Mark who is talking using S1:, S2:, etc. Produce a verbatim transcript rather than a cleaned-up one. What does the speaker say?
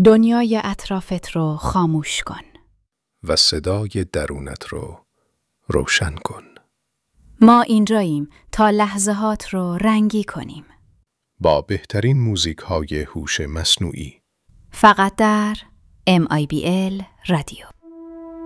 S1: دنیای اطرافت رو خاموش کن
S2: و صدای درونت رو روشن کن.
S1: ما اینجاییم تا لحظه‌هات رو رنگی کنیم
S2: با بهترین موزیک های هوش مصنوعی،
S1: فقط در ام آی بی ال رادیو.